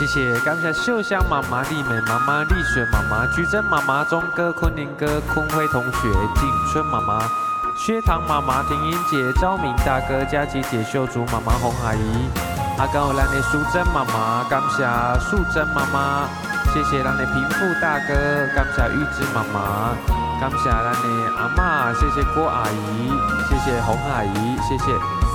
谢谢，感谢秀香妈妈、丽美妈妈、丽雪妈妈、菊珍妈妈、钟哥、昆凌哥、坤辉同学、景春妈妈、薛糖妈妈、婷英姐、昭明大哥、佳琪姐、秀竹妈妈、洪阿姨，阿刚有咱的淑珍妈妈，感谢素珍妈妈，谢谢咱的贫富大哥，感谢玉芝妈妈，感谢咱的阿嬷，谢谢郭阿姨，谢谢洪阿姨，谢谢。